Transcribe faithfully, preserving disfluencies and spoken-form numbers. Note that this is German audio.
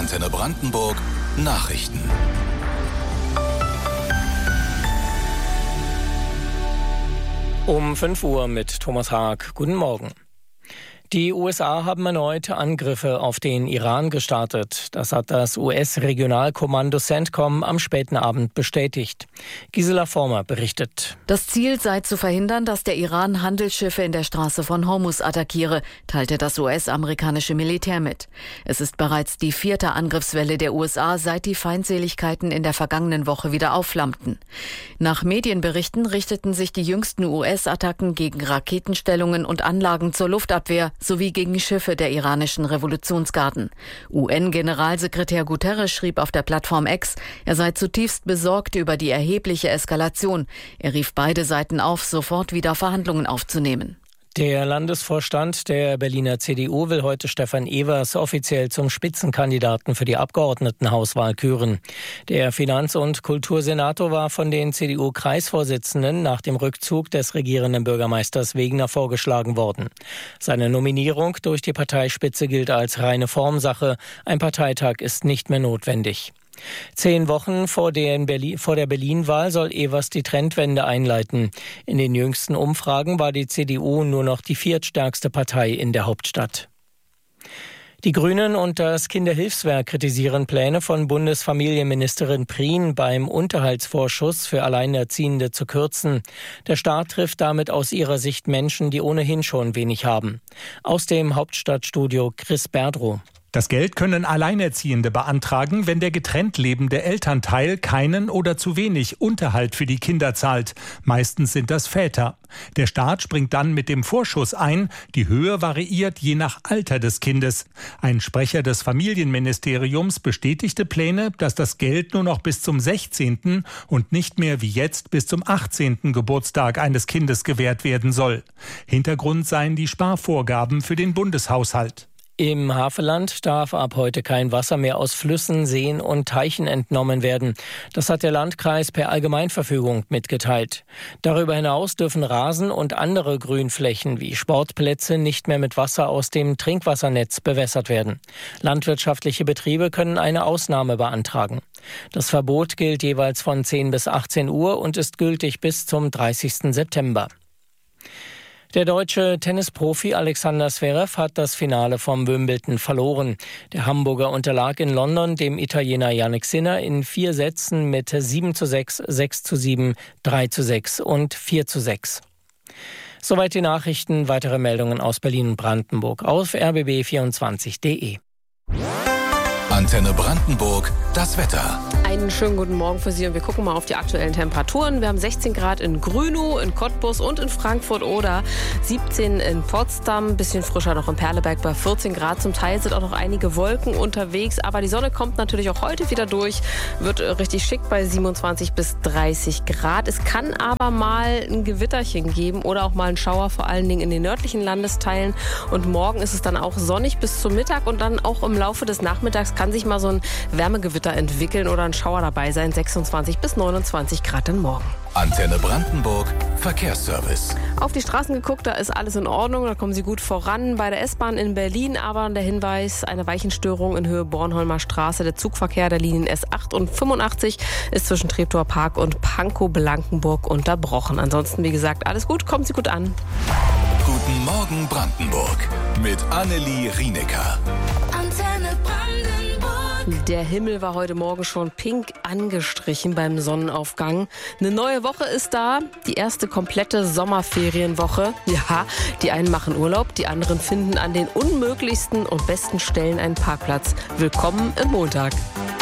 Antenne Brandenburg Nachrichten. Um fünf Uhr mit Thomas Haag. Guten Morgen. Die U S A haben erneut Angriffe auf den Iran gestartet. Das hat das U S-Regionalkommando CENTCOM am späten Abend bestätigt. Gisela Former berichtet. Das Ziel sei zu verhindern, dass der Iran Handelsschiffe in der Straße von Hormuz attackiere, teilte das U S-amerikanische Militär mit. Es ist bereits die vierte Angriffswelle der U S A, seit die Feindseligkeiten in der vergangenen Woche wieder aufflammten. Nach Medienberichten richteten sich die jüngsten U S-Attacken gegen Raketenstellungen und Anlagen zur Luftabwehr sowie gegen Schiffe der iranischen Revolutionsgarden. U N-Generalsekretär Guterres schrieb auf der Plattform X, er sei zutiefst besorgt über die erhebliche Eskalation. Er rief beide Seiten auf, sofort wieder Verhandlungen aufzunehmen. Der Landesvorstand der Berliner C D U will heute Stefan Evers offiziell zum Spitzenkandidaten für die Abgeordnetenhauswahl küren. Der Finanz- und Kultursenator war von den C D U-Kreisvorsitzenden nach dem Rückzug des regierenden Bürgermeisters Wegener vorgeschlagen worden. Seine Nominierung durch die Parteispitze gilt als reine Formsache. Ein Parteitag ist nicht mehr notwendig. Zehn Wochen vor, den Berlin, vor der Berlin-Wahl soll Evers die Trendwende einleiten. In den jüngsten Umfragen war die C D U nur noch die viertstärkste Partei in der Hauptstadt. Die Grünen und das Kinderhilfswerk kritisieren Pläne von Bundesfamilienministerin Prien, beim Unterhaltsvorschuss für Alleinerziehende zu kürzen. Der Staat trifft damit aus ihrer Sicht Menschen, die ohnehin schon wenig haben. Aus dem Hauptstadtstudio Chris Berdrow. Das Geld können Alleinerziehende beantragen, wenn der getrennt lebende Elternteil keinen oder zu wenig Unterhalt für die Kinder zahlt. Meistens sind das Väter. Der Staat springt dann mit dem Vorschuss ein. Die Höhe variiert je nach Alter des Kindes. Ein Sprecher des Familienministeriums bestätigte Pläne, dass das Geld nur noch bis zum sechzehnten und nicht mehr wie jetzt bis zum achtzehnten Geburtstag eines Kindes gewährt werden soll. Hintergrund seien die Sparvorgaben für den Bundeshaushalt. Im Havelland darf ab heute kein Wasser mehr aus Flüssen, Seen und Teichen entnommen werden. Das hat der Landkreis per Allgemeinverfügung mitgeteilt. Darüber hinaus dürfen Rasen und andere Grünflächen wie Sportplätze nicht mehr mit Wasser aus dem Trinkwassernetz bewässert werden. Landwirtschaftliche Betriebe können eine Ausnahme beantragen. Das Verbot gilt jeweils von zehn bis achtzehn Uhr und ist gültig bis zum dreißigsten September. Der deutsche Tennisprofi Alexander Zverev hat das Finale vom Wimbledon verloren. Der Hamburger unterlag in London dem Italiener Jannik Sinner in vier Sätzen mit sieben zu sechs, sechs zu sieben, drei zu sechs und vier zu sechs. Soweit die Nachrichten. Weitere Meldungen aus Berlin und Brandenburg auf r b b vierundzwanzig punkt d e. Antenne Brandenburg, das Wetter. Einen schönen guten Morgen für Sie und wir gucken mal auf die aktuellen Temperaturen. Wir haben sechzehn Grad in Grünow, in Cottbus und in Frankfurt-Oder, siebzehn in Potsdam, ein bisschen frischer noch in Perleberg bei vierzehn Grad. Zum Teil sind auch noch einige Wolken unterwegs, aber die Sonne kommt natürlich auch heute wieder durch, wird richtig schick bei siebenundzwanzig bis dreißig Grad. Es kann aber mal ein Gewitterchen geben oder auch mal ein Schauer, vor allen Dingen in den nördlichen Landesteilen. Und morgen ist es dann auch sonnig bis zum Mittag und dann auch im Laufe des Nachmittags kann sich mal so ein Wärmegewitter entwickeln oder ein Schauer dabei sein, sechsundzwanzig bis neunundzwanzig Grad dann morgen. Antenne Brandenburg, Verkehrsservice. Auf die Straßen geguckt, da ist alles in Ordnung, da kommen Sie gut voran. Bei der S-Bahn in Berlin aber der Hinweis, eine Weichenstörung in Höhe Bornholmer Straße. Der Zugverkehr der Linien S acht und fünfundachtzig ist zwischen Treptower Park und Pankow-Blankenburg unterbrochen. Ansonsten, wie gesagt, alles gut, kommen Sie gut an. Guten Morgen Brandenburg mit Annelie Rienecker. Antenne Brandenburg. Der Himmel war heute Morgen schon pink angestrichen beim Sonnenaufgang. Eine neue Woche ist da, die erste komplette Sommerferienwoche. Ja, die einen machen Urlaub, die anderen finden an den unmöglichsten und besten Stellen einen Parkplatz. Willkommen im Montag.